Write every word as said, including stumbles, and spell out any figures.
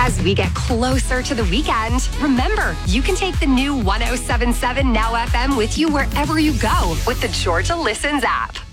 As we get closer to the weekend, remember, you can take the new one oh seven point seven Now F M with you wherever you go with the Georgia Listens app.